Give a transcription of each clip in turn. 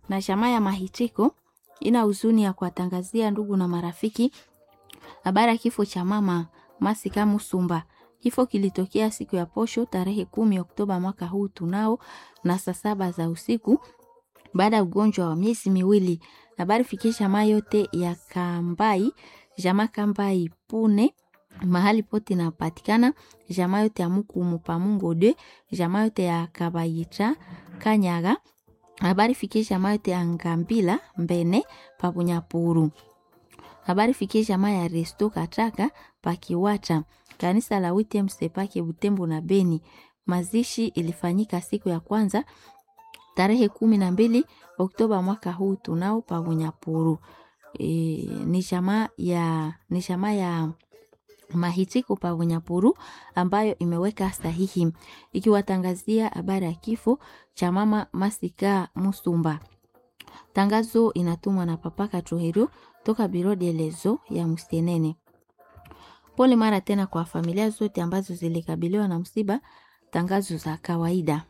na jamaa ya Mahitiko ina huzuni ya kuwatangazia ndugu na marafiki habari ya kifo cha mama Masika Musumba. Kifo kilitokea siku ya posho tarehe 10 Oktoba mwaka huu tunao na saa 7 za usiku baada ya ugonjwa wa miezi miwili. Habari fikisha jamaa yote ya Kambai, jamaa Kambai Pune mahali pote napatikana, jamaa yote ya Mukumu Pamungo de, jamaa yote ya Kabayitra Kanyaga. Habari fikisha jamaa yote ya Ngambila Mbene Pabunyapuru. Habari fikisha jamaa ya Resto Kataka Pakiwata. Kanisa la Witemse Pake Butembo na Beni. Mazishi ilifanyika siku ya kwanza tarehe 12 Oktoba mwaka huu tunao Pabunyapuru. Ni jamaa ya Mahitiko Pabunyapuru ambayo imeweka sahihi ikiwatangazia habari ya kifo cha mama Masika Musumba. Tangazo inatumwa na Papa Katuhiru toka Biro de Lezo ya Mustenene. Pole mara tena kwa familia zote ambazo zilikabiliwa na msiba. Tangazo za kawaida.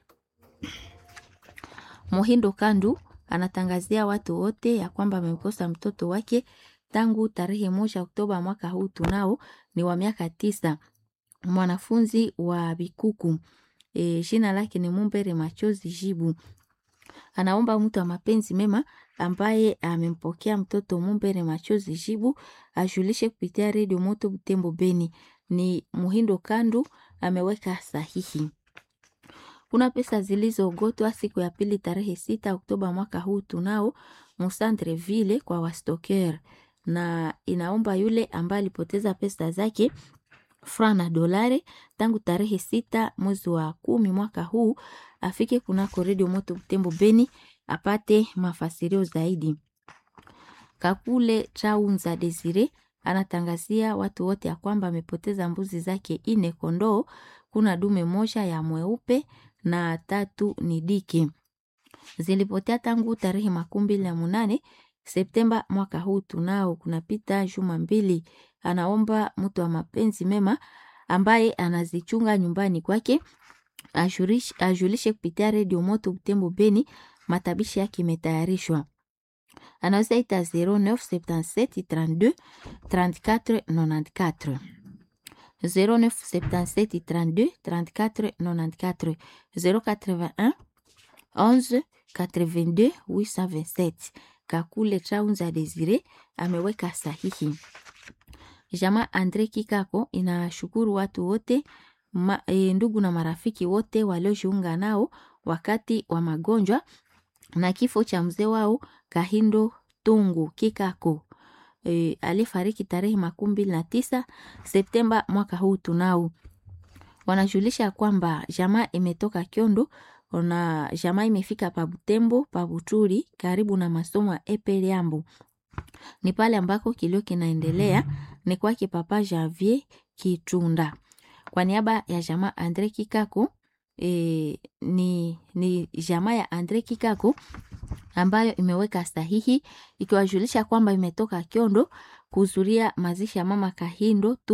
Mohindo Kandu anatangazia watu wote ya kwamba amemkosa mtoto wake tangu tarehe 1 Oktoba mwaka huu tunao, ni wa miaka 9. Mwanafunzi wa Bikuku. Jina lake ni Mumbere Machozi Jibu. Anaomba mtu wa mapenzi mema ambaye amempokea mtoto Mumbere Machozi Jibu ajulishe kupitia Radio Moto Butembo Beni. Ni Mohindo Kandu ameweka sahihi. Kuna pesa zilizogotwa siku ya pili tarehe 6 Oktoba mwaka huu tunao Musandre Ville kwa wastoker, na inaomba yule ambaye alipoteza pesa zake franc na dolari tangu tarehe 6 mwezi wa 10 mwaka huu afike kunako Radio Moto Butembo Beni apate mafasirio zaidi. Kakule Chaunza Desire anatangazia watu wote ya kwamba amepoteza mbuzi zake 4 kondoo, kuna dume moja ya mweupe na 3 ni dike. Zilipotea tangu tarehe 28 Septemba mwaka huu tunao kunapita juma 2. Anaomba mtu wa mapenzi mema ambaye anazichunga nyumbani kwake ajulishe kupitia Radio Moto Butembo Beni, matabishi yake imetayarishwa. Anaweza ita 0977 32 34 94 0977 32 34 94 081 11 82 827. Kakule Chaunza Desire ameweka sahihi. Jamaa Andre Kikako inashukuru watu wote ndugu na marafiki wote waliojiunga nao wakati wa magonjwa na kifo cha mzee wao Kahindo Tungu Kikako alifariki tarehe 29 Septemba mwaka huu tunao. Wanajulisha kwamba jamaa imetoka Kiondo na jamaa imefika pa Butembo pa Buturi karibu na masomo ya Epeliambo. Ni pale ambako kilio kinaendelea, ni kwake Papa Javier Kitunda. Kwa niaba ya jamaa Andre Kikako ni jamaa ya Andre Kikako ambayo imeweka sahihi ikiwajulisha kwamba imetoka Kiondo kuhudhuria mazishi ya mama Kahindo